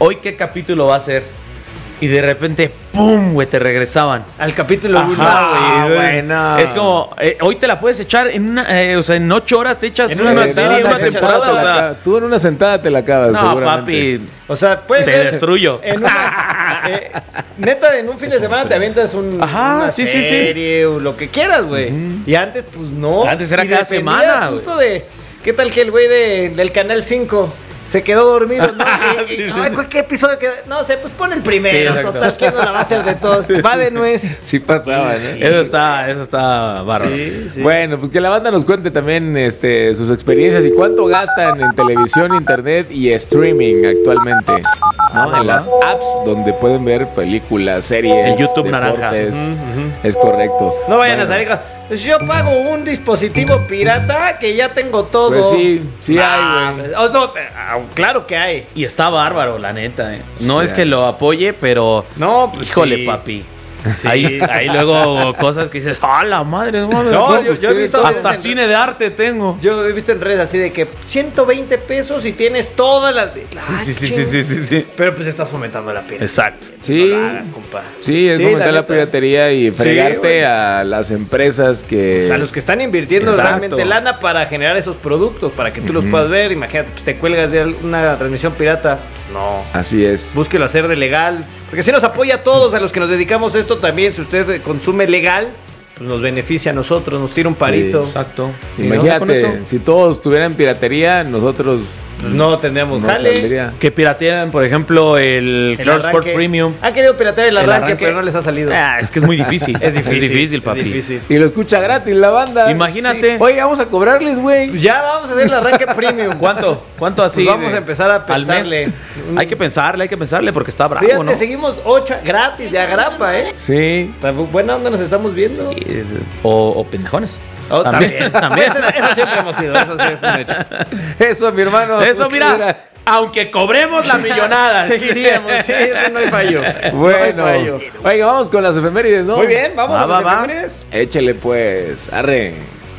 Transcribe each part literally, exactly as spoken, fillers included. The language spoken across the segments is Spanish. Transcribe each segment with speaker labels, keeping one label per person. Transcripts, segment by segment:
Speaker 1: ¿hoy qué capítulo va a ser? Y de repente, ¡pum!, güey, te regresaban.
Speaker 2: Al capítulo uno,
Speaker 1: Ajá,
Speaker 2: güey.
Speaker 1: bueno. Es como, eh, hoy te la puedes echar en una, eh, o sea, en ocho horas te echas
Speaker 2: En
Speaker 1: una,
Speaker 2: una
Speaker 1: serie,
Speaker 2: sentada,
Speaker 1: una
Speaker 2: te
Speaker 1: temporada, o sea.
Speaker 3: acabas. Tú en una sentada te la acabas,
Speaker 1: No,
Speaker 3: seguramente.
Speaker 1: papi,
Speaker 2: O sea, puedes
Speaker 1: te
Speaker 2: ver
Speaker 1: destruyo.
Speaker 2: En una, eh, neta, en un fin de semana te avientas un,
Speaker 1: Ajá,
Speaker 2: una
Speaker 1: sí, sí, sí.
Speaker 2: serie o lo que quieras, güey. Uh-huh. Y antes, pues no.
Speaker 1: Antes era
Speaker 2: y
Speaker 1: cada
Speaker 2: dependía
Speaker 1: semana,
Speaker 2: justo de, ¿qué tal que el güey de, del Canal cinco se quedó dormido? ¿No? Y,
Speaker 1: Sí,
Speaker 2: y,
Speaker 1: sí,
Speaker 2: ay,
Speaker 1: sí.
Speaker 2: ¿qué episodio queda? No sé, pues pon el primero.
Speaker 1: Sí,
Speaker 2: total, que no la va a hacer de todos. Va de nuez.
Speaker 3: Sí pasaba,
Speaker 2: Sí,
Speaker 3: ¿no?
Speaker 1: Eso está, eso está bárbaro.
Speaker 2: Sí, sí.
Speaker 3: Bueno, pues que la banda nos cuente también este, sus experiencias y cuánto gastan en televisión, internet y streaming actualmente, ¿no? En las apps donde pueden ver películas, series,
Speaker 1: El YouTube naranja.
Speaker 3: deportes.
Speaker 2: Uh-huh, uh-huh.
Speaker 3: Es correcto.
Speaker 2: No vayan
Speaker 3: Bueno,
Speaker 2: a salir con, pues yo pago un dispositivo pirata que ya tengo todo.
Speaker 3: Pues sí, sí
Speaker 2: Ah,
Speaker 3: hay, güey.
Speaker 2: oh, no, ah, claro que hay.
Speaker 1: Y está bárbaro, la neta. eh. No
Speaker 3: Sí.
Speaker 1: es que lo apoye, pero.
Speaker 2: No, pues
Speaker 1: híjole,
Speaker 2: sí.
Speaker 1: papi.
Speaker 2: Sí,
Speaker 1: Hay,
Speaker 2: sí.
Speaker 1: hay luego cosas que dices, ¡ah, la madre! madre
Speaker 2: No,
Speaker 1: no,
Speaker 2: yo-
Speaker 1: pues
Speaker 2: yo he
Speaker 1: tienes
Speaker 2: visto
Speaker 1: todo.
Speaker 2: veces
Speaker 1: Hasta
Speaker 2: en-
Speaker 1: cine de arte tengo.
Speaker 2: Yo he visto en redes así de que ciento veinte pesos y tienes todas las. Ah,
Speaker 1: Sí, sí, sí,
Speaker 2: ching.
Speaker 1: sí, sí, sí.
Speaker 2: Pero pues estás fomentando la piratería.
Speaker 1: Exacto.
Speaker 3: Sí.
Speaker 2: No la hagan, compa.
Speaker 3: Sí, es
Speaker 2: Sí,
Speaker 3: fomentar
Speaker 2: la
Speaker 3: la,
Speaker 2: neta.
Speaker 3: piratería y fregarte
Speaker 2: güey.
Speaker 3: a las empresas que...
Speaker 2: O sea, los que están invirtiendo
Speaker 1: Exacto.
Speaker 2: realmente lana para generar esos productos, para que tú los
Speaker 3: Ujú.
Speaker 2: puedas ver. Imagínate, pues te cuelgas de una transmisión pirata. No.
Speaker 3: Así es.
Speaker 2: Búsquelo hacer de legal. Porque si nos apoya a todos, a los que nos dedicamos a esto también. Si usted consume legal, pues nos beneficia a nosotros, nos tira un parito.
Speaker 3: Sí,
Speaker 1: Exacto. Y no, con
Speaker 3: Imagínate,
Speaker 1: eso,
Speaker 3: si todos tuvieran piratería, nosotros
Speaker 2: Pues no tendríamos
Speaker 3: no
Speaker 2: jale.
Speaker 3: saldría.
Speaker 1: que piratean, por ejemplo, el,
Speaker 2: El
Speaker 1: Claro Sport
Speaker 2: arranque.
Speaker 1: Premium.
Speaker 2: Han querido piratear el
Speaker 1: El
Speaker 2: arranque,
Speaker 1: arranque.
Speaker 2: pero no les ha salido.
Speaker 1: Ah, es que es muy difícil.
Speaker 2: es difícil.
Speaker 1: Es difícil, papi.
Speaker 2: Es difícil.
Speaker 3: Y lo escucha gratis la banda.
Speaker 1: Imagínate.
Speaker 3: Sí. Oye, vamos a cobrarles, güey.
Speaker 2: Pues ya vamos a hacer el arranque premium.
Speaker 1: ¿Cuánto? ¿Cuánto así?
Speaker 2: Pues vamos
Speaker 1: de-
Speaker 2: a empezar a
Speaker 1: al mes?
Speaker 2: pensarle.
Speaker 1: Hay que pensarle, hay que pensarle porque está bravo,
Speaker 2: Fíjate,
Speaker 1: ¿no?
Speaker 2: seguimos ocho gratis de agrapa, ¿eh?
Speaker 3: Sí.
Speaker 2: Está bu- buena onda nos estamos viendo.
Speaker 1: Y, eh, O, o pendejones.
Speaker 2: Oh, también,
Speaker 1: también.
Speaker 2: Eso, eso siempre hemos sido, eso sí es un hecho.
Speaker 3: Eso, mi hermano.
Speaker 1: Eso, mira, aunque cobremos la millonada.
Speaker 2: Seguiríamos, sí, eso no hay fallo.
Speaker 3: Bueno.
Speaker 2: No hay fallo.
Speaker 3: Oiga, vamos con las efemérides, ¿no?
Speaker 2: Muy bien, vamos
Speaker 1: Va,
Speaker 2: a
Speaker 1: va,
Speaker 2: las
Speaker 1: va.
Speaker 2: efemérides.
Speaker 3: Échale pues. Arre.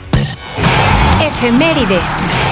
Speaker 4: Efemérides.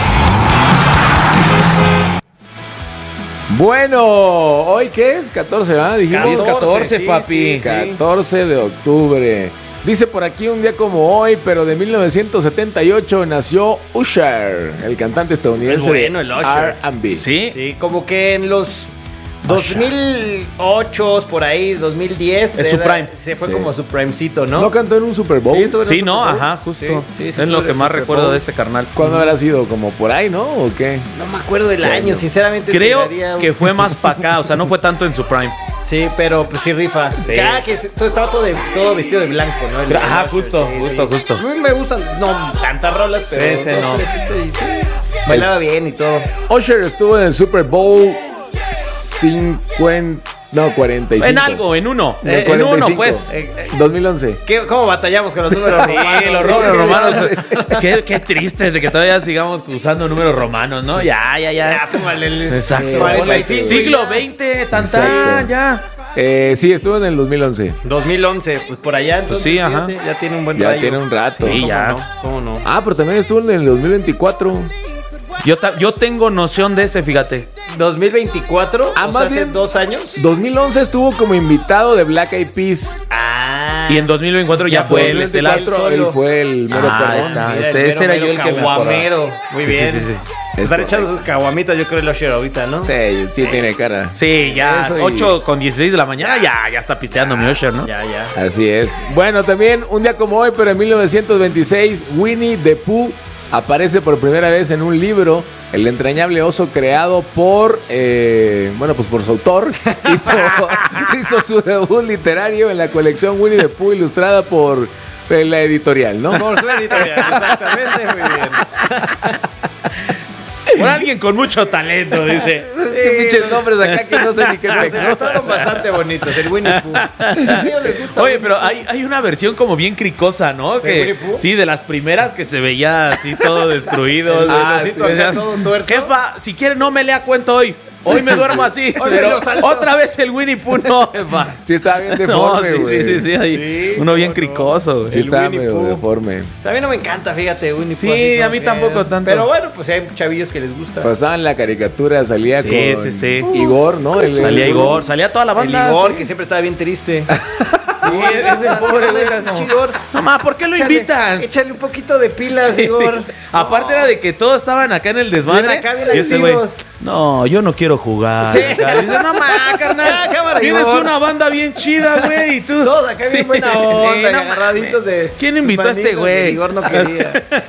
Speaker 3: Bueno, ¿hoy qué es? catorce, ¿verdad? Dijimos.
Speaker 1: Hoy es catorce,
Speaker 2: sí,
Speaker 1: papi.
Speaker 2: sí, sí.
Speaker 3: catorce de octubre. Dice por aquí un día como hoy, pero de mil novecientos setenta y ocho nació Usher, el cantante estadounidense
Speaker 2: Es bueno el Usher.
Speaker 3: R and B.
Speaker 1: Sí.
Speaker 2: Sí, como que en los dos mil ocho, por ahí, dos mil diez.
Speaker 1: Es su
Speaker 2: era-
Speaker 1: prime.
Speaker 2: Se fue
Speaker 3: Sí.
Speaker 2: como su primecito, ¿no?
Speaker 3: ¿No cantó en un Super Bowl?
Speaker 2: Sí, estuvo en
Speaker 1: Sí,
Speaker 2: el
Speaker 1: no,
Speaker 2: Super Bowl.
Speaker 1: ajá, justo.
Speaker 2: Sí, sí, sí,
Speaker 1: es lo
Speaker 2: estuvo
Speaker 1: que
Speaker 2: en
Speaker 1: más
Speaker 2: Super
Speaker 1: recuerdo
Speaker 2: Bowl.
Speaker 1: de ese carnal.
Speaker 3: ¿Cuándo habrá sido? ¿Como por ahí, no? ¿O qué?
Speaker 2: No me acuerdo del
Speaker 3: Bueno.
Speaker 2: año, sinceramente.
Speaker 1: Creo
Speaker 2: tiraría un-
Speaker 1: que fue más para acá, o sea, no fue tanto en su prime.
Speaker 2: Sí, pero pues sí rifa.
Speaker 1: Sí.
Speaker 2: Ah, que se- todo- estaba todo, de, todo vestido de blanco, ¿no? El-
Speaker 1: Ajá,
Speaker 2: el-
Speaker 1: justo,
Speaker 2: sí,
Speaker 1: justo,
Speaker 2: sí.
Speaker 1: justo.
Speaker 2: A mí me gustan, no tantas rolas, pero
Speaker 1: Sí, sí,
Speaker 2: dos,
Speaker 1: no.
Speaker 2: tres, y sí, bailaba bien y todo.
Speaker 3: Usher estuvo en el Super Bowl cincuenta, no, cuarenta y cinco.
Speaker 1: En algo, en uno.
Speaker 3: En el
Speaker 1: en uno,
Speaker 3: cuarenta y cinco.
Speaker 1: pues.
Speaker 2: Eh, eh,
Speaker 3: dos mil once.
Speaker 2: ¿qué- ¿Cómo batallamos con los números romanos?
Speaker 1: Sí, los
Speaker 2: Sí,
Speaker 1: números
Speaker 2: sí,
Speaker 1: romanos.
Speaker 2: sí.
Speaker 1: Qué, qué triste de que todavía sigamos usando números romanos, ¿no? Ya, ya, ya.
Speaker 2: Ya, póngale el
Speaker 1: Exacto.
Speaker 2: cuarenta y cinco.
Speaker 1: Siglo
Speaker 2: ya.
Speaker 1: veinte, tan
Speaker 3: Exacto.
Speaker 1: tan, ya.
Speaker 3: Eh, sí, estuvo en el dos mil once.
Speaker 2: dos mil once, pues por allá entonces.
Speaker 1: sí, ajá.
Speaker 2: fíjate, ya tiene un buen
Speaker 3: Ya
Speaker 2: rayo.
Speaker 3: tiene un rato.
Speaker 1: Sí,
Speaker 2: ¿Cómo
Speaker 1: ya.
Speaker 2: no? ¿Cómo no?
Speaker 3: Ah, pero también estuvo en el dos mil veinticuatro.
Speaker 1: Yo, ta- yo tengo noción de ese, fíjate.
Speaker 2: ¿dos mil veinticuatro?
Speaker 3: Ah,
Speaker 2: o sea,
Speaker 3: más
Speaker 2: hace
Speaker 3: bien.
Speaker 2: dos años.
Speaker 3: dos mil once estuvo como invitado de Black Eyed Peas.
Speaker 2: Ah.
Speaker 1: Y en dos mil veinticuatro ya,
Speaker 2: Ya
Speaker 1: fue
Speaker 2: fue
Speaker 1: el
Speaker 2: el
Speaker 1: estelar.
Speaker 2: veinticuatro.
Speaker 3: Él fue el mero
Speaker 1: Ah,
Speaker 3: perrón.
Speaker 1: ahí está.
Speaker 2: Mira,
Speaker 1: ese-
Speaker 2: el
Speaker 1: ese era
Speaker 2: mero,
Speaker 1: yo el que
Speaker 2: mero
Speaker 1: me acordaba.
Speaker 2: caguamero. Muy
Speaker 1: Sí,
Speaker 2: bien.
Speaker 1: sí, sí, sí.
Speaker 2: Se
Speaker 3: Es
Speaker 2: están echando
Speaker 3: correcto.
Speaker 2: sus caguamitas, yo creo, el Usher ahorita, ¿no?
Speaker 3: Sí, sí tiene cara.
Speaker 1: Sí, ya.
Speaker 3: Eso y-
Speaker 1: ocho con dieciséis de la mañana, ya, ya está pisteando mi Usher, ¿no?
Speaker 2: Ya, ya.
Speaker 3: Así es. Bueno, también un día como hoy, pero en mil novecientos veintiséis, Winnie the Pooh aparece por primera vez en un libro, el entrañable oso creado por, eh, bueno, pues por su autor. Hizo, hizo su debut literario en la colección Winnie the Pooh, ilustrada por eh, la editorial, ¿no?
Speaker 2: Por su editorial, exactamente, muy bien.
Speaker 1: Por alguien con mucho talento, dice.
Speaker 3: Qué pinches nombres acá que no sé ni qué
Speaker 2: Se
Speaker 3: texto.
Speaker 2: mostraron bastante bonitos, el Winnie Pooh. A ellos les gusta
Speaker 1: Oye,
Speaker 2: Winnie
Speaker 1: pero
Speaker 2: Pooh.
Speaker 1: hay, hay una versión como bien cricosa, ¿no?
Speaker 2: ¿De Winnie
Speaker 1: Que,
Speaker 2: Pooh?
Speaker 1: sí, de las primeras que se veía así todo destruido.
Speaker 2: El
Speaker 1: Ah,
Speaker 2: osito
Speaker 1: sí,
Speaker 2: acá
Speaker 1: decías,
Speaker 2: todo tuerto.
Speaker 1: jefa, si quiere no me lea cuento hoy. Hoy me duermo así,
Speaker 2: Hoy me
Speaker 1: pero
Speaker 2: lo salto.
Speaker 1: otra vez el Winnie Pooh no. va.
Speaker 3: Sí estaba bien
Speaker 1: No,
Speaker 3: deforme,
Speaker 1: sí,
Speaker 3: güey.
Speaker 1: sí, sí, sí, ahí.
Speaker 2: Sí,
Speaker 1: Uno bien
Speaker 2: no,
Speaker 1: cricoso, güey.
Speaker 3: Sí
Speaker 2: El
Speaker 3: estaba
Speaker 2: Winnie
Speaker 3: medio
Speaker 2: Pooh.
Speaker 3: deforme.
Speaker 2: A mí no me encanta, fíjate, Winnie Pooh.
Speaker 1: Sí,
Speaker 2: así como
Speaker 1: a mí
Speaker 2: que-
Speaker 1: tampoco tanto.
Speaker 2: Pero bueno, pues hay chavillos que les gusta.
Speaker 3: Pasaban la caricatura, salía
Speaker 1: Sí,
Speaker 3: con
Speaker 1: sí, sí.
Speaker 3: Igor, ¿no? El-
Speaker 1: Salía
Speaker 3: el-
Speaker 1: Igor, salía toda la
Speaker 2: El
Speaker 1: banda.
Speaker 2: Igor,
Speaker 1: sí.
Speaker 2: que siempre estaba bien triste.
Speaker 1: Sí, ese pobre güey era como,
Speaker 2: Igor.
Speaker 1: no ma, ¿por qué lo
Speaker 2: Échale-
Speaker 1: invitan?
Speaker 2: Échale un poquito de pilas,
Speaker 1: Sí.
Speaker 2: Igor.
Speaker 1: Aparte era de que todos estaban acá en el desmadre.
Speaker 2: Bien acá, bien
Speaker 1: y ese güey,
Speaker 2: activos.
Speaker 1: no, yo no quiero jugar.
Speaker 2: Sí.
Speaker 1: O sea, dice, no ma, carnal.
Speaker 2: Ya, cámara,
Speaker 1: Tienes
Speaker 2: Igor.
Speaker 1: una banda bien chida, güey. Y tú.
Speaker 2: Todos acá bien buena onda,
Speaker 1: Sí, no
Speaker 2: agarraditos de.
Speaker 1: ¿Quién invitó a este
Speaker 2: manitos,
Speaker 1: güey?
Speaker 2: y Igor no quería.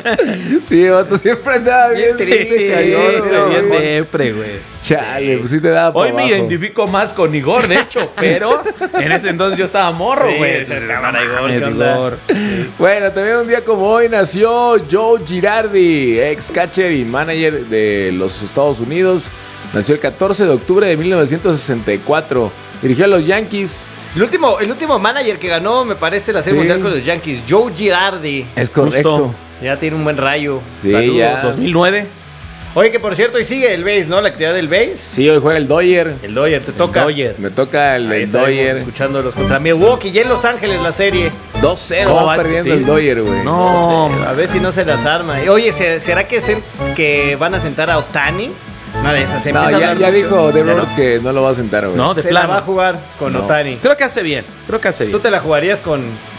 Speaker 3: Sí, vato, siempre andaba bien,
Speaker 2: Bien triste,
Speaker 3: triste,
Speaker 2: sí,
Speaker 3: Igor,
Speaker 2: sí,
Speaker 3: güey.
Speaker 1: bien depre, güey.
Speaker 3: Chale, pues sí te daba
Speaker 1: Hoy
Speaker 3: pa'
Speaker 1: me
Speaker 3: abajo.
Speaker 1: identifico más con Igor, de hecho, pero en ese entonces yo estaba morro,
Speaker 2: Sí,
Speaker 1: güey.
Speaker 2: ese
Speaker 1: No
Speaker 2: cámara, Igor,
Speaker 1: mames,
Speaker 2: ¿qué onda?
Speaker 1: Igor.
Speaker 3: Bueno, también un día como hoy nació Joe Girardi, ex catcher y manager de los Estados Unidos. Nació el catorce de octubre de mil novecientos sesenta y cuatro. Dirigió a los Yankees.
Speaker 2: El último, el último manager que ganó, me parece, la Serie
Speaker 3: Sí.
Speaker 2: Mundial con los Yankees, Joe Girardi.
Speaker 3: Es correcto.
Speaker 1: Justo.
Speaker 2: Ya tiene un buen rayo.
Speaker 3: Sí,
Speaker 2: Saludos.
Speaker 3: ya.
Speaker 1: dos mil nueve.
Speaker 2: Oye, que por cierto, hoy sigue el base, ¿no? La actividad del base.
Speaker 3: Sí, hoy juega el Dodger.
Speaker 2: El Dodger, te toca.
Speaker 1: Dodger.
Speaker 3: Me toca el,
Speaker 2: Ahí
Speaker 3: el
Speaker 2: estaremos
Speaker 3: Dodger.
Speaker 2: escuchándolos contra Milwaukee y en Los Ángeles la serie.
Speaker 3: dos cero
Speaker 1: ¿Cómo
Speaker 3: va
Speaker 1: vas?
Speaker 3: perdiendo
Speaker 1: Sí.
Speaker 3: el Dodger, güey.
Speaker 1: No,
Speaker 2: A ver si no se las arma. Oye, ¿se- ¿será que, se- que van a sentar a Otani? Una de esas. Se
Speaker 3: No,
Speaker 2: empieza a
Speaker 3: ya,
Speaker 2: hablar
Speaker 3: ya
Speaker 2: mucho.
Speaker 3: dijo Dave
Speaker 2: ¿Ya no?
Speaker 3: Roberts que no lo va a sentar, güey.
Speaker 1: no, de
Speaker 2: Se la
Speaker 1: plano.
Speaker 2: va a jugar con
Speaker 3: No.
Speaker 2: Otani.
Speaker 1: Creo que hace bien. Creo que hace
Speaker 2: ¿Tú
Speaker 1: bien.
Speaker 2: te la jugarías con...?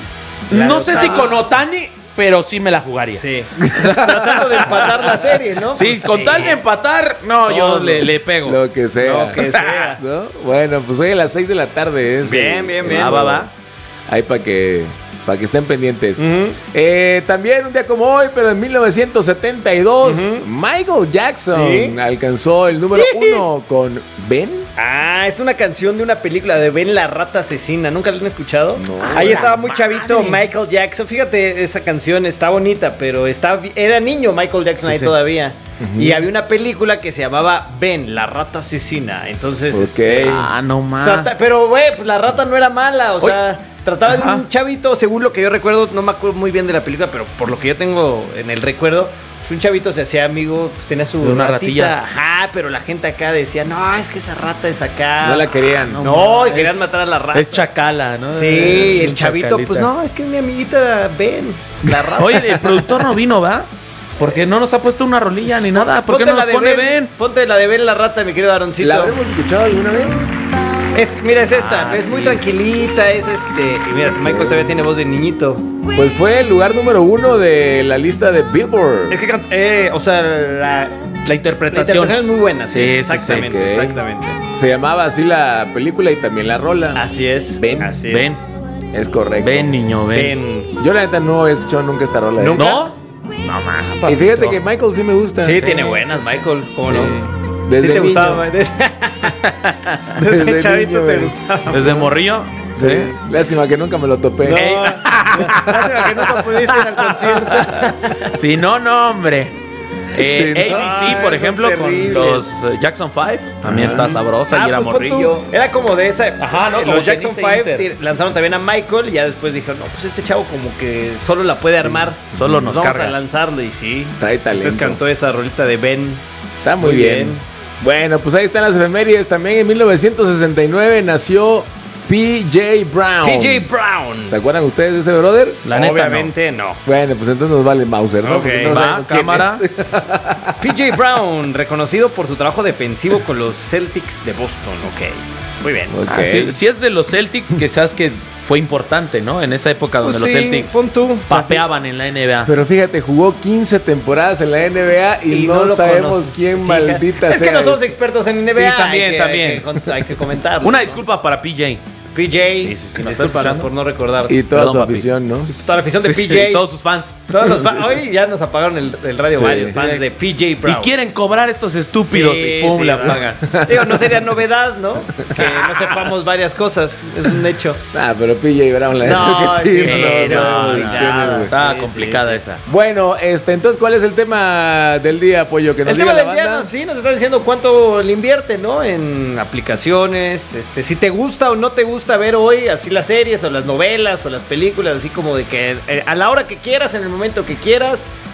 Speaker 2: la
Speaker 1: No
Speaker 2: de
Speaker 1: sé si
Speaker 2: Otani?
Speaker 1: con Otani, pero sí me la jugaría. Sí,
Speaker 2: Sí. Tratando de empatar la serie, ¿no? Pues
Speaker 1: con tal de empatar, no, yo
Speaker 2: Todo.
Speaker 1: le, le pego.
Speaker 3: Lo que sea.
Speaker 2: Lo que sea.
Speaker 3: ¿No? Bueno, pues hoy a las seis de la tarde es.
Speaker 2: Bien,
Speaker 3: eh,
Speaker 2: bien,
Speaker 3: el
Speaker 2: bien.
Speaker 1: Va, va, va.
Speaker 3: Ahí para que, para que estén pendientes.
Speaker 2: Ujú.
Speaker 3: Eh, también un día como hoy, pero en mil novecientos setenta y dos, Michael Jackson
Speaker 2: Sí.
Speaker 3: alcanzó el número uno con Ben.
Speaker 2: Ah, es una canción de una película de Ben la rata asesina. ¿Nunca la han escuchado?
Speaker 3: No.
Speaker 2: Ahí
Speaker 1: ¡A
Speaker 2: estaba
Speaker 1: la
Speaker 2: muy
Speaker 1: madre!
Speaker 2: chavito Michael Jackson. Fíjate, esa canción está bonita, pero está, era niño Michael Jackson
Speaker 1: Sí,
Speaker 2: ahí
Speaker 1: sí.
Speaker 2: todavía. Y había una película que se llamaba Ben, la rata asesina. Entonces,
Speaker 3: Ok.
Speaker 2: este,
Speaker 1: Ah, no más.
Speaker 2: trata- pero güey, pues la rata no era mala, o
Speaker 1: Oye.
Speaker 2: sea, trataba
Speaker 1: Ajá.
Speaker 2: de un chavito, según lo que yo recuerdo, no me acuerdo muy bien de la película, pero por lo que yo tengo en el recuerdo, pues un chavito se hacía amigo, pues tenía su
Speaker 1: De una
Speaker 2: ratita.
Speaker 1: ratilla.
Speaker 2: Ajá, pero la gente acá decía, no, es que esa rata es acá.
Speaker 3: No la querían.
Speaker 2: No,
Speaker 1: No,
Speaker 2: y querían
Speaker 1: es-
Speaker 2: matar a la rata.
Speaker 1: Es chacala, ¿no?
Speaker 2: Sí,
Speaker 1: Es
Speaker 2: el chavito,
Speaker 1: chacalita.
Speaker 2: pues no, es que es mi amiguita Ben, la rata.
Speaker 1: Oye, el productor no vino, ¿va? Porque no nos ha puesto una rolilla ni nada. ¿Por qué
Speaker 2: Ponte
Speaker 1: no
Speaker 2: la
Speaker 1: nos
Speaker 2: de
Speaker 1: pone
Speaker 2: Ben,
Speaker 1: Ben?
Speaker 2: Ponte la de Ben, la rata, mi querido Aaroncito.
Speaker 3: ¿La habremos escuchado alguna vez?
Speaker 2: Es, mira, es esta,
Speaker 1: Ah,
Speaker 2: es muy
Speaker 1: sí.
Speaker 2: tranquilita, es este. Y mira, Michael todavía tiene voz de niñito.
Speaker 3: Pues fue el lugar número uno de la lista de Billboard.
Speaker 2: Es que, can- eh, o sea, la,
Speaker 1: La
Speaker 2: la
Speaker 1: interpretación.
Speaker 2: interpretación es muy buena, sí.
Speaker 1: Sí, sí, sí,
Speaker 2: exactamente,
Speaker 3: ok.
Speaker 2: exactamente.
Speaker 3: Se llamaba así la película y también la rola.
Speaker 2: Así es.
Speaker 3: Ben.
Speaker 2: Así es.
Speaker 1: Ven,
Speaker 3: Es correcto.
Speaker 1: ven, niño, ven.
Speaker 2: Ben.
Speaker 3: Yo la neta no he escuchado nunca esta rola. ¿eh?
Speaker 2: ¿Nunca?
Speaker 1: ¿No? No más.
Speaker 3: Y fíjate que Michael sí me gusta.
Speaker 2: Sí,
Speaker 3: Sí.
Speaker 2: tiene buenas, Michael. ¿Cómo
Speaker 3: Sí.
Speaker 2: no?
Speaker 3: Desde
Speaker 2: sí te
Speaker 3: niño.
Speaker 2: gustaba. Desde,
Speaker 3: Desde
Speaker 2: desde chavito
Speaker 3: niño,
Speaker 2: te
Speaker 3: güey.
Speaker 2: gustaba.
Speaker 1: Desde morrillo.
Speaker 3: Sí. Lástima que nunca me lo topé.
Speaker 2: No,
Speaker 1: Ey.
Speaker 2: lástima que nunca pudiste ir al concierto.
Speaker 1: Sí, no, no, hombre. Eh,
Speaker 3: Sí, no.
Speaker 1: A B C,
Speaker 2: Ay,
Speaker 1: por
Speaker 2: son
Speaker 1: ejemplo, con
Speaker 2: terribles.
Speaker 1: los eh, Jackson five, también está sabrosa y era
Speaker 2: pues, pon tú,
Speaker 1: morrillo.
Speaker 2: Era como de esa.
Speaker 1: Ajá, ¿no?
Speaker 2: eh,
Speaker 1: Como
Speaker 2: Los Jackson
Speaker 1: Denise
Speaker 2: five
Speaker 1: Inter.
Speaker 2: lanzaron también a Michael y ya después dijeron, no, pues este chavo como que solo la puede armar.
Speaker 1: solo nos
Speaker 2: Vamos
Speaker 1: carga.
Speaker 2: a lanzarlo y sí.
Speaker 3: Trae talento.
Speaker 2: Entonces cantó esa rolita de Ben.
Speaker 3: Está muy,
Speaker 2: Muy
Speaker 3: bien.
Speaker 2: bien.
Speaker 3: Bueno, pues ahí están las efemérides. También en mil novecientos sesenta y nueve nació P J Brown.
Speaker 2: P J Brown.
Speaker 3: ¿Se acuerdan ustedes de ese brother?
Speaker 1: La neta,
Speaker 2: Obviamente no.
Speaker 3: Bueno, pues entonces nos vale Mauser, ¿no?
Speaker 2: Ok,
Speaker 3: Porque no
Speaker 1: va,
Speaker 3: sabemos quién
Speaker 1: cámara.
Speaker 3: es.
Speaker 2: P J Brown, reconocido por su trabajo defensivo con los Celtics de Boston. Ok. Muy bien.
Speaker 3: Ok.
Speaker 1: Ah, si, si es de los Celtics, que sabes que fue importante, ¿no? En esa época donde
Speaker 2: Pues
Speaker 1: los
Speaker 2: sí,
Speaker 1: Celtics
Speaker 2: pon tú.
Speaker 1: papeaban en la N B A.
Speaker 3: Pero fíjate, jugó quince temporadas en la N B A y,
Speaker 2: Y
Speaker 3: no,
Speaker 2: lo
Speaker 3: sabemos
Speaker 2: conozco.
Speaker 3: quién
Speaker 2: Fíjate.
Speaker 3: maldita
Speaker 2: Es
Speaker 3: sea.
Speaker 2: que no somos
Speaker 3: ese.
Speaker 2: expertos en N B A.
Speaker 1: Sí, también,
Speaker 2: hay que,
Speaker 1: también.
Speaker 2: Hay que, con- hay que comentarlo.
Speaker 1: Una
Speaker 2: ¿no?
Speaker 1: disculpa para P J.
Speaker 2: P J.
Speaker 1: Sí, sí, sí, ¿nos está
Speaker 2: disculpa
Speaker 1: escuchando?
Speaker 2: por no recordar.
Speaker 3: Y toda
Speaker 1: Perdón,
Speaker 3: su
Speaker 1: papi.
Speaker 3: afición, ¿no?
Speaker 2: Toda la afición de
Speaker 1: Sí,
Speaker 2: P
Speaker 1: sí,
Speaker 2: J.
Speaker 1: todos sus fans.
Speaker 2: Todos los fans. Hoy ya nos apagaron el, el radio
Speaker 3: Sí.
Speaker 2: varios fans de P J Brown.
Speaker 1: Y quieren cobrar estos estúpidos
Speaker 2: Sí,
Speaker 1: y pum,
Speaker 2: sí,
Speaker 1: le
Speaker 2: ¿no?
Speaker 1: apagan.
Speaker 2: Digo, no sería novedad, ¿no? Que no sepamos varias cosas. Es un hecho.
Speaker 3: Ah, pero P J Brown, la
Speaker 2: No,
Speaker 3: neta que sí.
Speaker 2: sí,
Speaker 3: no,
Speaker 2: no,
Speaker 3: sabemos
Speaker 2: no,
Speaker 3: quién es,
Speaker 2: nada.
Speaker 3: güey.
Speaker 1: Está
Speaker 2: Sí,
Speaker 1: complicada
Speaker 2: sí,
Speaker 1: esa.
Speaker 3: Bueno, este, entonces, ¿cuál es el tema del día, Pollo? Que nos
Speaker 2: El
Speaker 3: diga
Speaker 2: tema
Speaker 3: la
Speaker 2: del día,
Speaker 3: banda.
Speaker 2: no, sí, nos está diciendo cuánto le invierte, ¿no? En aplicaciones, este, si te gusta o no te gusta ver hoy así las series o las novelas o las películas, así como de que eh, a la hora que quieras, en el momento que quieras,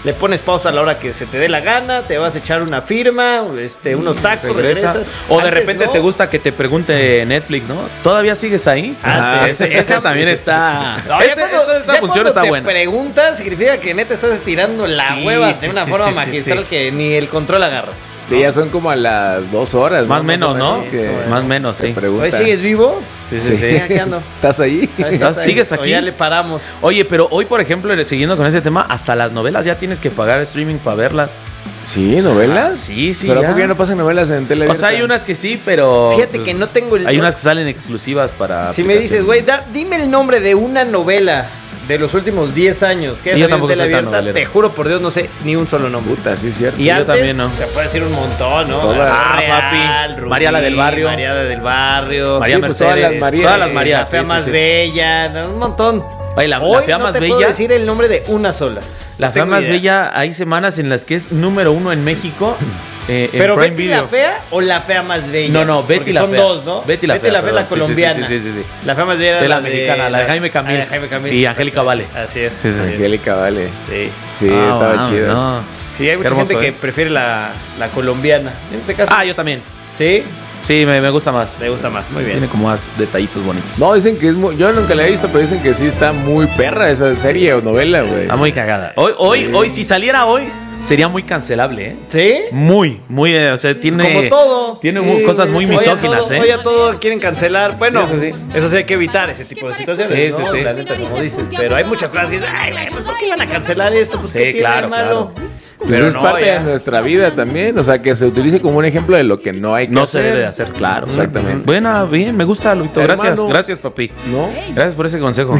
Speaker 2: le pones pausa a la hora que se te dé la gana, te vas a echar una firma, este, unos tacos,
Speaker 1: Regresa.
Speaker 2: regresas.
Speaker 1: O de
Speaker 2: Antes,
Speaker 1: repente
Speaker 2: ¿no?
Speaker 1: te gusta que te pregunte Netflix, ¿no? ¿Todavía sigues ahí?
Speaker 2: Ah, sí,
Speaker 1: ese,
Speaker 2: sí,
Speaker 1: ese
Speaker 2: sí,
Speaker 1: también
Speaker 2: sí.
Speaker 1: está.
Speaker 2: No, ya
Speaker 1: ese-
Speaker 2: cuando-
Speaker 1: esa esa
Speaker 2: ya
Speaker 1: función
Speaker 2: cuando
Speaker 1: está
Speaker 2: te
Speaker 1: buena.
Speaker 2: preguntan, significa que neta estás estirando la
Speaker 1: Sí,
Speaker 2: hueva
Speaker 1: sí,
Speaker 2: de una
Speaker 1: sí,
Speaker 2: forma
Speaker 1: sí, sí,
Speaker 2: magistral
Speaker 1: sí.
Speaker 2: que ni el control agarras.
Speaker 3: Sí, ya son como a las dos horas.
Speaker 1: Más o
Speaker 3: ¿no?
Speaker 1: menos, ¿no?
Speaker 3: que
Speaker 1: Más o menos,
Speaker 3: te
Speaker 1: sí.
Speaker 3: preguntan.
Speaker 2: ¿Hoy sigues vivo?
Speaker 1: Sí, sí, sí.
Speaker 2: Aquí ando.
Speaker 3: ¿Estás ahí?
Speaker 1: ¿No? ¿Sigues
Speaker 2: O
Speaker 1: aquí?
Speaker 2: ya le paramos.
Speaker 1: Oye, pero hoy, por ejemplo, siguiendo con ese tema, hasta las novelas ya tienes que pagar streaming para verlas.
Speaker 3: Sí, ¿novelas?
Speaker 1: Ah, sí, sí,
Speaker 3: Pero
Speaker 1: ya.
Speaker 3: ¿por qué no pasan novelas en tele
Speaker 1: O
Speaker 3: abierta?
Speaker 1: sea, hay unas que sí, pero...
Speaker 2: Fíjate
Speaker 1: pues,
Speaker 2: que no tengo el...
Speaker 1: Hay unas que salen exclusivas para...
Speaker 2: Si me dices, güey, da- dime el nombre de una novela de los últimos diez años que
Speaker 1: Sí,
Speaker 2: haya
Speaker 1: yo
Speaker 2: salido en
Speaker 1: tampoco
Speaker 2: tele
Speaker 1: soy tan
Speaker 2: abierta,
Speaker 1: novelero.
Speaker 2: te juro por Dios no sé ni un solo nombre.
Speaker 3: Puta, sí es cierto.
Speaker 2: Y
Speaker 1: yo
Speaker 2: antes,
Speaker 1: también no.
Speaker 2: te puedo decir un montón, ¿no?
Speaker 3: Todas.
Speaker 1: Ah,
Speaker 2: Real,
Speaker 1: papi.
Speaker 2: Rubí,
Speaker 1: María la del barrio.
Speaker 2: María la del barrio.
Speaker 1: María
Speaker 3: Sí, pues, todas
Speaker 1: Mercedes.
Speaker 3: las Marías.
Speaker 1: Todas las Marías.
Speaker 2: La fea
Speaker 1: sí, sí,
Speaker 2: más
Speaker 1: sí.
Speaker 2: bella, un montón.
Speaker 1: Oye, la- la
Speaker 2: Hoy
Speaker 1: fea
Speaker 2: no
Speaker 1: más
Speaker 2: te
Speaker 1: bella-
Speaker 2: puedo decir el nombre de una sola.
Speaker 1: La
Speaker 2: No
Speaker 1: fea
Speaker 2: tengo
Speaker 1: más
Speaker 2: idea.
Speaker 1: bella, hay semanas en las que es número uno en México. eh, en
Speaker 2: ¿Pero
Speaker 1: Prime
Speaker 2: Betty
Speaker 1: Video.
Speaker 2: la fea o la fea más bella?
Speaker 1: No, no, Betty
Speaker 2: Porque
Speaker 1: la
Speaker 2: son
Speaker 1: fea.
Speaker 2: dos, ¿no?
Speaker 1: Betty la fea,
Speaker 2: la
Speaker 1: perdón.
Speaker 2: la
Speaker 1: Sí, sí,
Speaker 2: colombiana.
Speaker 1: sí, sí, sí, sí.
Speaker 2: La fea más bella era
Speaker 1: De la mexicana, la de Jaime Camil.
Speaker 2: Ah, de Jaime Camil.
Speaker 1: Y Angélica Vale.
Speaker 2: Así es.
Speaker 1: Sí, sí,
Speaker 2: así
Speaker 1: sí.
Speaker 2: es.
Speaker 3: Angélica, vale.
Speaker 2: Sí.
Speaker 3: Sí,
Speaker 1: Ah,
Speaker 3: estaba
Speaker 1: wow,
Speaker 3: chidas.
Speaker 1: no.
Speaker 2: Sí, hay mucha
Speaker 1: Qué hermoso,
Speaker 2: gente
Speaker 1: ¿eh?
Speaker 2: que prefiere la, la colombiana. En este caso,
Speaker 1: Ah, yo también.
Speaker 2: sí,
Speaker 1: Sí, me, me gusta más.
Speaker 2: te gusta más. Muy bien.
Speaker 1: Tiene como más detallitos bonitos.
Speaker 3: No, dicen que es muy... Yo nunca la he visto, pero dicen que sí está muy perra esa serie o novela, güey.
Speaker 1: Está muy cagada. Hoy, hoy,
Speaker 3: Sí.
Speaker 1: hoy, si saliera hoy, sería muy cancelable, ¿eh?
Speaker 2: ¿Sí?
Speaker 1: Muy, muy, eh, o sea, tiene...
Speaker 2: Como todo.
Speaker 1: Tiene
Speaker 2: Sí,
Speaker 1: mu- cosas muy
Speaker 2: hoy a
Speaker 1: misóginas,
Speaker 2: todo-
Speaker 1: ¿eh?
Speaker 2: Hoy a todo quieren cancelar. Bueno,
Speaker 1: Sí, eso
Speaker 2: eso
Speaker 1: sí.
Speaker 2: sí. hay que evitar ese tipo de situaciones.
Speaker 1: Sí,
Speaker 2: ¿no?
Speaker 1: sí, sí.
Speaker 2: La neta, como dices. Pero hay muchas cosas que dicen, ay, güey, pues, ¿por qué van a cancelar esto? Pues,
Speaker 1: Sí,
Speaker 2: ¿qué tiene
Speaker 1: claro,
Speaker 2: de malo?
Speaker 1: claro.
Speaker 3: Pues
Speaker 2: Pero
Speaker 3: es
Speaker 2: no,
Speaker 3: parte
Speaker 2: ya.
Speaker 3: de nuestra vida también. O sea, que se utilice como un ejemplo de lo que no hay que
Speaker 1: No
Speaker 3: hacer.
Speaker 1: se debe de hacer, claro.
Speaker 3: Exactamente.
Speaker 1: Buena, bien, me gusta, Luito. Gracias,
Speaker 3: Hermano.
Speaker 1: gracias, papi.
Speaker 3: ¿No?
Speaker 1: Gracias por ese consejo.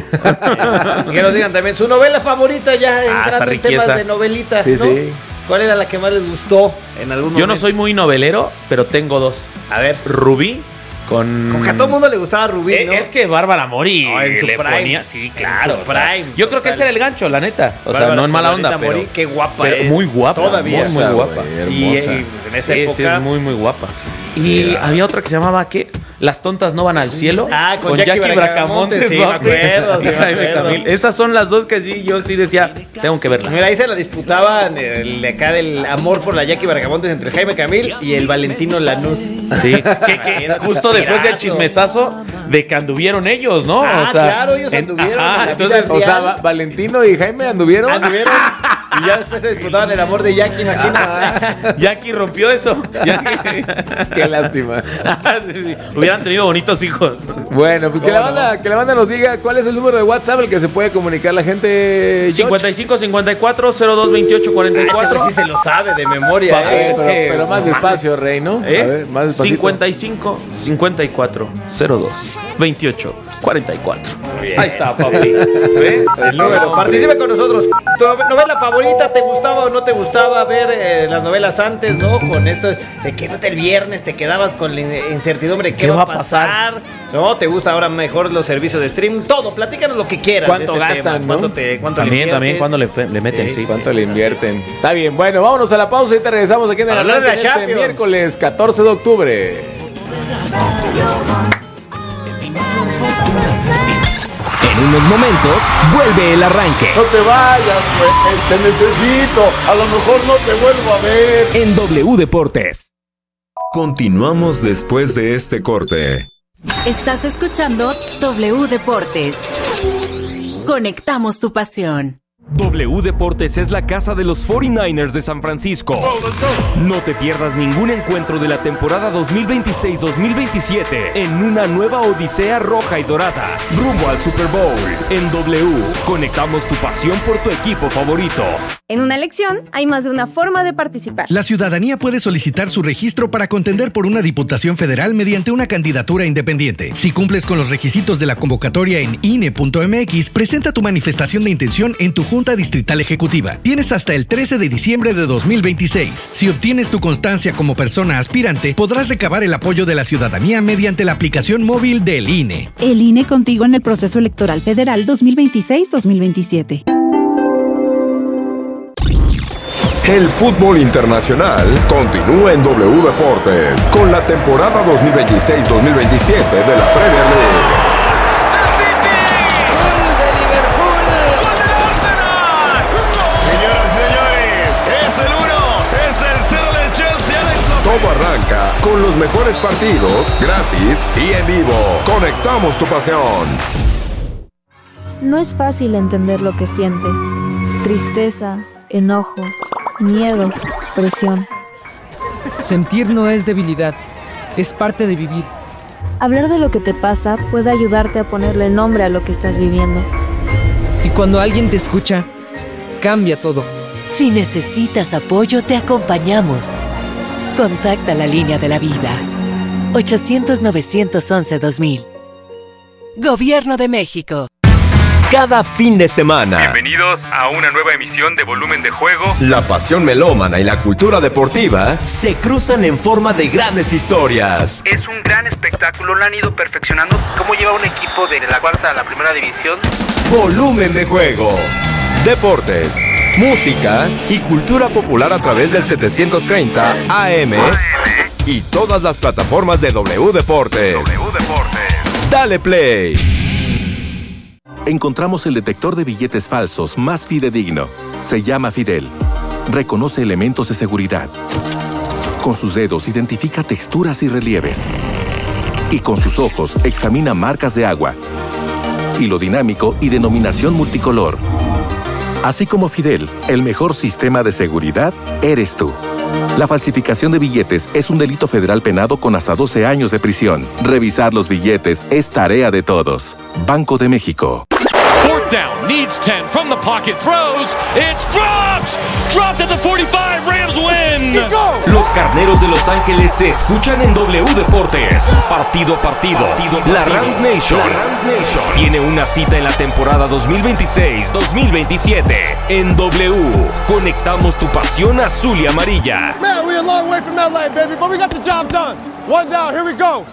Speaker 2: Y que nos digan también su novela favorita ya
Speaker 1: Ah,
Speaker 2: entrando
Speaker 1: está
Speaker 2: en temas
Speaker 1: riqueza.
Speaker 2: de novelitas,
Speaker 3: Sí,
Speaker 2: ¿no?
Speaker 3: sí.
Speaker 2: ¿Cuál era la que más les gustó en algún momento?
Speaker 1: Yo no soy muy novelero, pero tengo dos.
Speaker 2: A ver,
Speaker 1: Rubí con...
Speaker 2: como que a todo el mundo le gustaba Rubí,
Speaker 1: Eh,
Speaker 2: ¿no?
Speaker 1: Es que Bárbara Mori
Speaker 2: No, en su
Speaker 1: le
Speaker 2: prime.
Speaker 1: ponía... Sí,
Speaker 2: En
Speaker 1: claro.
Speaker 2: su
Speaker 1: o sea,
Speaker 2: prime,
Speaker 1: yo creo que
Speaker 2: total.
Speaker 1: ese era el gancho, la neta. O sea,
Speaker 2: Bárbara
Speaker 1: no en mala
Speaker 2: Margarita
Speaker 1: onda, pero...
Speaker 2: Mori, qué guapa
Speaker 1: pero
Speaker 2: es.
Speaker 1: muy guapa,
Speaker 2: Todavía.
Speaker 1: muy, muy guapa.
Speaker 3: güey,
Speaker 2: Y,
Speaker 3: hermosa.
Speaker 2: y, pues, en esa
Speaker 1: Sí,
Speaker 2: época...
Speaker 1: sí, es muy, muy guapa. y
Speaker 2: sí,
Speaker 1: había otra que se llamaba, ¿qué? Las tontas no van al cielo.
Speaker 2: Ah, con Jackie Bracamontes, sí, me
Speaker 1: papi.
Speaker 2: acuerdo, sí,
Speaker 1: Y
Speaker 2: me
Speaker 1: Jaime
Speaker 2: acuerdo.
Speaker 1: Camil. Esas son las dos que sí, yo sí decía, tengo que verla.
Speaker 2: Mira, ahí se la disputaban el de acá del amor por la Jackie Bracamontes entre Jaime Camil y el Valentino Lanús.
Speaker 1: Sí, que, que
Speaker 2: Era
Speaker 1: justo después del
Speaker 2: tirazo.
Speaker 1: chismesazo de que anduvieron ellos, ¿no?
Speaker 2: Ah, claro, ellos anduvieron en la
Speaker 1: entonces,
Speaker 2: vida
Speaker 3: O sea,
Speaker 2: real.
Speaker 3: Va- Valentino y Jaime anduvieron.
Speaker 2: Anduvieron y ya después se disputaban el amor de Jackie, imagínate.
Speaker 1: Jackie rompió eso. Jackie-
Speaker 3: Qué lástima.
Speaker 1: Sí, sí. Hubieran tenido bonitos hijos.
Speaker 3: Bueno, pues que
Speaker 2: ¿Cómo
Speaker 3: la banda, que la banda nos diga cuál es el número de WhatsApp al que se puede comunicar la gente. George.
Speaker 1: cincuenta y cinco, cincuenta y cuatro, cero dos, veintiocho, cuarenta y cuatro.
Speaker 2: Este güey sí se lo sabe de memoria.
Speaker 3: A ver,
Speaker 2: ¿eh?
Speaker 1: es
Speaker 3: pero,
Speaker 1: que-
Speaker 3: pero más despacio, Rey, ¿no?
Speaker 1: ¿Eh?
Speaker 3: A ver, más despacito.
Speaker 1: cincuenta y cinco, cincuenta y cuatro, cero dos, veintiocho, cuarenta y cuatro. Ahí está, papi. ¿Eh?
Speaker 2: El número. Participe con nosotros. ¿Tu nove- novela favorita te gustaba o no te gustaba ver eh, las novelas antes, no? Con esto de que el viernes te quedabas con la in- incertidumbre de qué, va a pasar. ¿No? ¿Te gusta ahora mejor los servicios de stream? Todo, platícanos lo que quieras.
Speaker 3: ¿Cuánto
Speaker 2: de este
Speaker 3: gastan,
Speaker 2: tema.
Speaker 3: no?
Speaker 2: ¿Cuánto te, cuánto le
Speaker 1: También,
Speaker 2: inviertes?
Speaker 1: también, cuando le, le meten,
Speaker 2: Sí,
Speaker 1: sí.
Speaker 3: ¿Cuánto le invierten? Está bien, bueno, vámonos a la pausa y te regresamos aquí en el
Speaker 2: Para hablar de
Speaker 3: Arranque
Speaker 2: la
Speaker 3: en este
Speaker 2: Champions.
Speaker 3: miércoles catorce de octubre.
Speaker 4: En unos momentos vuelve el arranque
Speaker 3: No te vayas, güey, te necesito. A lo mejor no te vuelvo a ver.
Speaker 4: en W Deportes.
Speaker 5: Continuamos después de este corte.
Speaker 6: Estás escuchando W Deportes. Conectamos tu pasión.
Speaker 4: W Deportes es la casa de los cuarenta y nueve ers de San Francisco. No te pierdas ningún encuentro de la temporada dos mil veintiséis dos mil veintisiete en una nueva odisea roja y dorada, rumbo al Super Bowl. En W, conectamos tu pasión por tu equipo favorito.
Speaker 7: En una elección hay más de una forma de participar.
Speaker 8: La ciudadanía puede solicitar su registro para contender por una diputación federal mediante una candidatura independiente. Si cumples con los requisitos de la convocatoria en I N E punto M X, presenta tu manifestación de intención en tu Junta Distrital Ejecutiva. Tienes hasta el trece de diciembre de dos mil veintiséis. Si obtienes tu constancia como persona aspirante, podrás recabar el apoyo de la ciudadanía mediante la aplicación móvil del I N E.
Speaker 9: El I N E contigo en el proceso electoral federal dos mil veintiséis dos mil veintisiete.
Speaker 5: El fútbol internacional continúa en W Deportes con la temporada dos mil veintiséis dos mil veintisiete de la Premier League.
Speaker 2: Señoras y señores,
Speaker 5: Todo arranca con los mejores partidos, gratis y en vivo. Conectamos tu pasión.
Speaker 10: No es fácil entender lo que sientes. Tristeza, enojo, miedo, presión.
Speaker 11: Sentir no es debilidad, es parte de vivir.
Speaker 10: Hablar de lo que te pasa puede ayudarte a ponerle nombre a lo que estás viviendo.
Speaker 11: Y cuando alguien te escucha, cambia todo.
Speaker 12: Si necesitas apoyo, te acompañamos. Contacta la línea de la vida. ochocientos, novecientos once, dos mil. Gobierno de México.
Speaker 13: Cada fin de semana.
Speaker 14: Bienvenidos a una nueva emisión de Volumen de Juego.
Speaker 13: La pasión melómana y la cultura deportiva se cruzan en forma de grandes historias.
Speaker 15: Es un gran espectáculo, lo han ido perfeccionando. ¿Cómo lleva un equipo de la cuarta a la primera división?
Speaker 13: Volumen de Juego. Deportes, música y cultura popular a través del setecientos treinta A M y todas las plataformas de W Deportes.
Speaker 14: W Deportes.
Speaker 13: Dale play.
Speaker 16: Encontramos el detector de billetes falsos más fidedigno. Se llama Fidel. Reconoce elementos de seguridad. Con sus dedos identifica texturas y relieves. Y con sus ojos examina marcas de agua, hilo dinámico y denominación multicolor. Así como Fidel, el mejor sistema de seguridad eres tú. La falsificación de billetes es un delito federal penado con hasta doce años de prisión. Revisar los billetes es tarea de todos. Banco de México.
Speaker 4: Fourth down, needs ten, from the pocket, throws, it's dropped! Dropped at the forty-five, Rams win! Los Carneros de Los Ángeles se escuchan en W Deportes. Partido a partido, partido, partido. La Rams Nation, la Rams Nation tiene una cita en la temporada dos mil veintiséis dos mil veintisiete. En W, conectamos tu pasión azul y amarilla.
Speaker 17: Man, we're a long way from L A, baby, but we got the job done. One down, here we go.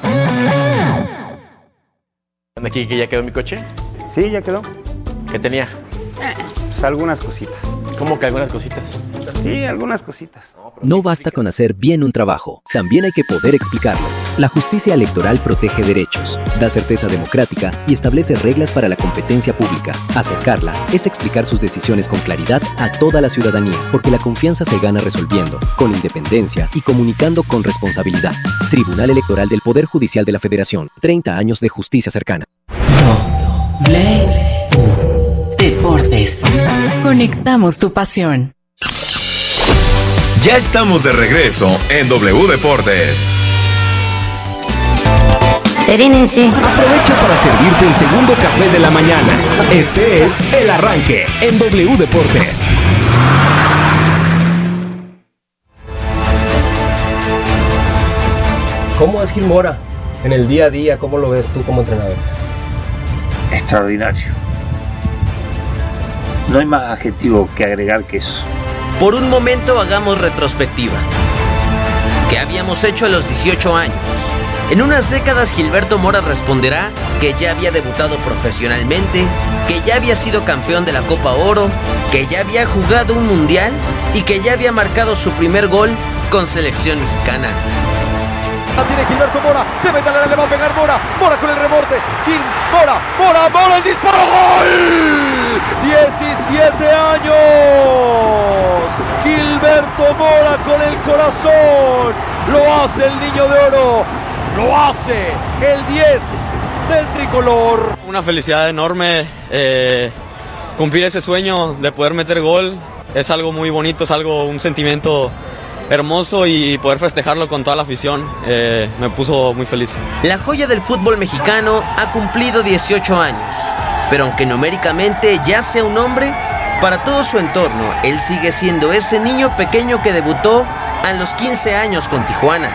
Speaker 18: ¿Aquí que ya quedó mi coche?
Speaker 19: Sí, ya quedó.
Speaker 18: ¿Qué tenía?
Speaker 19: Eh, pues algunas cositas.
Speaker 18: ¿Cómo que algunas cositas?
Speaker 19: Sí, algunas cositas.
Speaker 20: No basta con hacer bien un trabajo, también hay que poder explicarlo. La justicia electoral protege derechos, da certeza democrática y establece reglas para la competencia pública. Acercarla es explicar sus decisiones con claridad a toda la ciudadanía, porque la confianza se gana resolviendo, con independencia y comunicando con responsabilidad. Tribunal Electoral del Poder Judicial de la Federación. treinta años de justicia cercana.
Speaker 6: Deportes. Conectamos tu pasión.
Speaker 5: Ya estamos de regreso en W Deportes.
Speaker 4: Serénense. Aprovecha para servirte el segundo café de la mañana. Este es El Arranque en W Deportes.
Speaker 21: ¿Cómo es Gil Mora en el día a día? ¿Cómo lo ves tú como entrenador?
Speaker 22: Extraordinario. No hay más adjetivo que agregar que eso.
Speaker 23: Por un momento hagamos retrospectiva. ¿Qué habíamos hecho a los dieciocho años? En unas décadas Gilberto Mora responderá que ya había debutado profesionalmente, que ya había sido campeón de la Copa Oro, que ya había jugado un mundial y que ya había marcado su primer gol con selección mexicana.
Speaker 17: Tiene Gilberto Mora, se mete al área, le va a pegar Mora, Mora con el rebote, Gil, Mora, Mora, Mora, el disparo, ¡gol! diecisiete años, Gilberto Mora con el corazón, lo hace el Niño de Oro, lo hace el diez del tricolor.
Speaker 24: Una felicidad enorme, eh, cumplir ese sueño de poder meter gol, es algo muy bonito, es algo, un sentimiento hermoso y poder festejarlo con toda la afición eh, me puso muy feliz.
Speaker 23: La joya del fútbol mexicano ha cumplido dieciocho años, pero aunque numéricamente ya sea un hombre, para todo su entorno, él sigue siendo ese niño pequeño que debutó a los quince años con Tijuana.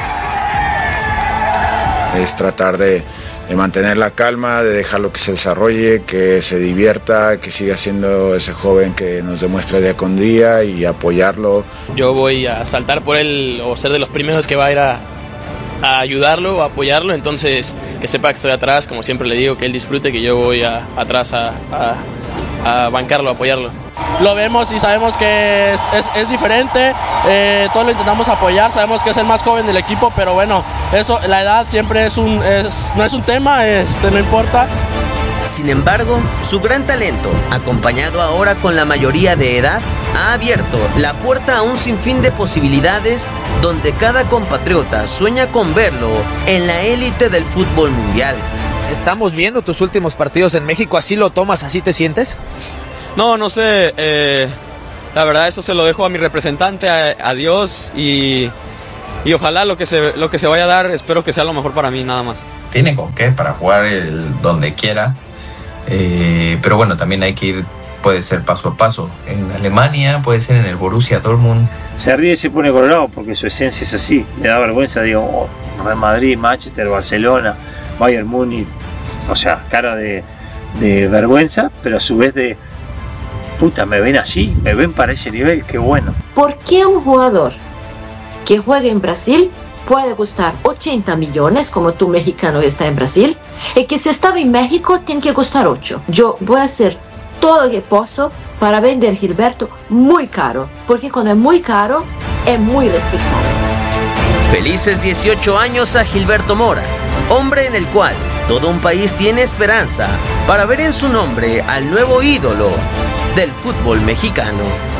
Speaker 25: Es tratar de, de mantener la calma, de dejarlo que se desarrolle, que se divierta, que siga siendo ese joven que nos demuestra día con día y apoyarlo.
Speaker 26: Yo voy a saltar por él o ser de los primeros que va a ir a, a ayudarlo o apoyarlo, entonces que sepa que estoy atrás, como siempre le digo, que él disfrute, que yo voy a, atrás a, a, a bancarlo, a apoyarlo.
Speaker 27: Lo vemos y sabemos que es, es, es diferente, eh, todos lo intentamos apoyar, sabemos que es el más joven del equipo, pero bueno, eso, la edad siempre es un, es, no es un tema, este, no importa.
Speaker 23: Sin embargo, su gran talento, acompañado ahora con la mayoría de edad, ha abierto la puerta a un sinfín de posibilidades donde cada compatriota sueña con verlo en la élite del fútbol mundial.
Speaker 1: Estamos viendo tus últimos partidos en México, ¿así lo tomas, así te sientes?
Speaker 24: No, no sé, eh, la verdad eso se lo dejo a mi representante, a, a Dios, y, y ojalá lo que, se, lo que se vaya a dar, espero que sea lo mejor para mí, nada más.
Speaker 2: Tiene con qué para jugar el, donde quiera, eh, pero bueno, también hay que ir, puede ser paso a paso. En Alemania, puede ser en el Borussia Dortmund.
Speaker 19: Se ríe y se pone colorado porque su esencia es así. Le da vergüenza, digo, oh, Real Madrid, Manchester, Barcelona, Bayern Múnich. O sea, cara de, de vergüenza, pero a su vez de puta, me ven así, me ven para ese nivel, qué bueno.
Speaker 3: ¿Por qué un jugador que juega en Brasil puede costar ochenta millones, como tú mexicano que está en Brasil, y que si estaba en México tiene que costar ocho? Yo voy a hacer todo lo que puedo para vender Gilberto muy caro, porque cuando es muy caro, es muy respetado.
Speaker 23: Felices dieciocho años a Gilberto Mora, hombre en el cual todo un país tiene esperanza para ver en su nombre al nuevo ídolo del fútbol mexicano.